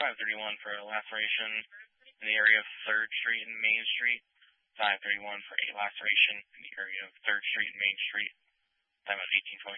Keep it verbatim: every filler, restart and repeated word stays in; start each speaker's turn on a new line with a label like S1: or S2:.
S1: five thirty-one for a laceration in the area of third Street and Main Street. five thirty-one for a laceration in the area of third Street and Main Street. Time was eighteen twenty.